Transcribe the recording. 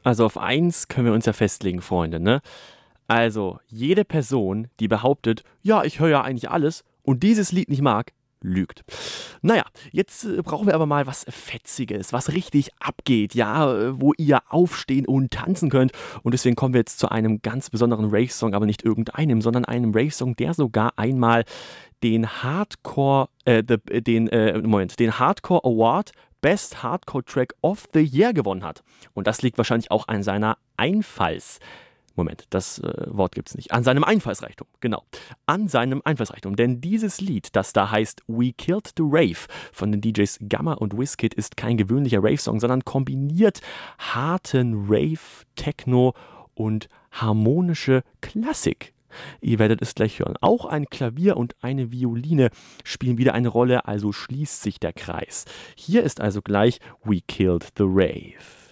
Also auf eins können wir uns ja festlegen, Freunde, ne? Also jede Person, die behauptet, ja, ich höre ja eigentlich alles und dieses Lied nicht mag, lügt. Naja, jetzt brauchen wir aber mal was Fetziges, was richtig abgeht, ja, wo ihr aufstehen und tanzen könnt. Und deswegen kommen wir jetzt zu einem ganz besonderen Rave-Song, aber nicht irgendeinem, sondern einem Rave-Song, der sogar einmal den den Hardcore Award Best Hardcore Track of the Year gewonnen hat. Und das liegt wahrscheinlich auch an seiner das Wort gibt's nicht. An seinem Einfallsreichtum, genau. An seinem Einfallsreichtum. Denn dieses Lied, das da heißt We Killed the Rave von den DJs Gamma und Wizkid, ist kein gewöhnlicher Rave-Song, sondern kombiniert harten Rave, Techno und harmonische Klassik. Ihr werdet es gleich hören. Auch ein Klavier und eine Violine spielen wieder eine Rolle, also schließt sich der Kreis. Hier ist also gleich We Killed the Rave.